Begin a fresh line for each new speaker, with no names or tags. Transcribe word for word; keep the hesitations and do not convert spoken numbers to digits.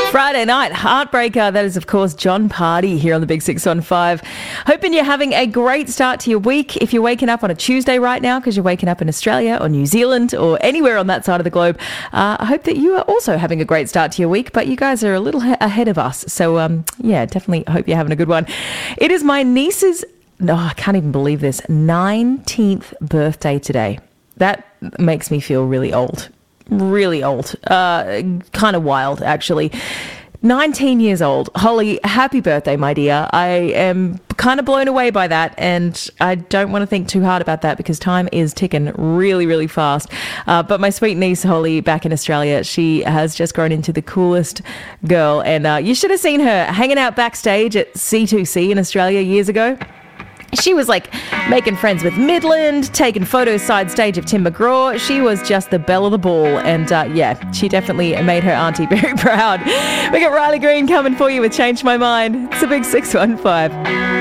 Friday night, Heartbreaker. That is, of course, John Party here on the Big six one five. Hoping you're having a great start to your week. If you're waking up on a Tuesday right now because you're waking up in Australia or New Zealand or anywhere on that side of the globe, uh, I hope that you are also having a great start to your week, but you guys are a little he- ahead of us. So, um, yeah, definitely hope you're having a good one. It is my niece's, no, I can't even believe this, nineteenth birthday today. That makes me feel really old. Really old. Uh, kind of wild, actually. nineteen years old. Holly, happy birthday, my dear. I am kind of blown away by that, and I don't want to think too hard about that because time is ticking really, really fast. Uh, but my sweet niece, Holly, back in Australia, she has just grown into the coolest girl, and uh, you should have seen her hanging out backstage at C two C in Australia years ago. She was like making friends with Midland, taking photos side stage of Tim McGraw. She was just the belle of the ball. And uh, yeah, she definitely made her auntie very proud. We got Riley Green coming for you with Change My Mind. It's a Big six one five.